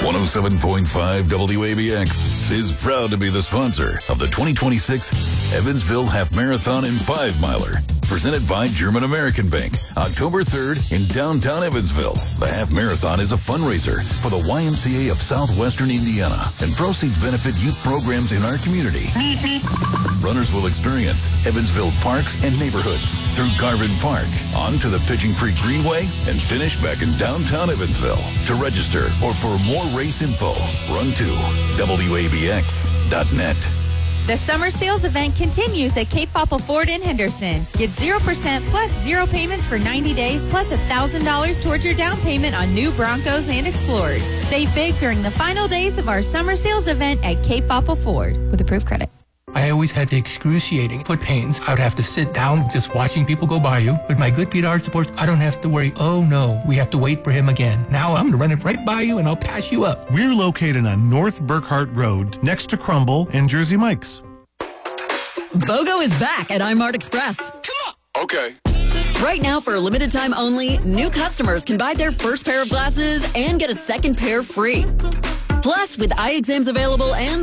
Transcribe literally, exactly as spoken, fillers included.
one oh seven point five W A B X is proud to be the sponsor of the twenty twenty-six Evansville Half Marathon and Five Miler, presented by German American Bank, October third in downtown Evansville. The Half Marathon is a fundraiser for the Y M C A of Southwestern Indiana, and proceeds benefit youth programs in our community. Runners will experience Evansville parks and neighborhoods through Garvin Park, on to the Pigeon Creek Greenway, and finish back in downtown Evansville. To register or for more race info, run to W A B X dot net. The summer sales event continues at Cape Popple Ford in Henderson. Get zero percent plus zero payments for ninety days, plus one thousand dollars towards your down payment on new Broncos and Explorers. Save big during the final days of our summer sales event at Cape Popple Ford with approved credit. I always had the excruciating foot pains. I would have to sit down just watching people go by you. With my good Pete Art supports, I don't have to worry, oh no, we have to wait for him again. Now I'm going to run it right by you and I'll pass you up. We're located on North Burkhart Road, next to Crumble and Jersey Mike's. BOGO is back at iMart Express. Come on. Okay. Right now, for a limited time only, new customers can buy their first pair of glasses and get a second pair free. Plus, with eye exams available and